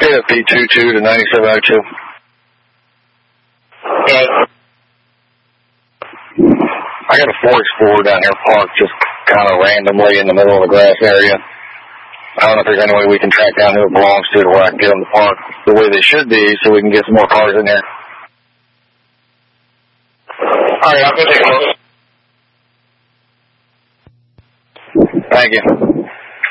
KFP22 to 9702. Okay. I got a Ford Explorer down here parked just kind of randomly in the middle of the grass area. I don't know if there's any way we can track down who it belongs to where I can get them to park the way they should be so we can get some more cars in there. All right, I'll go take a look. Thank you.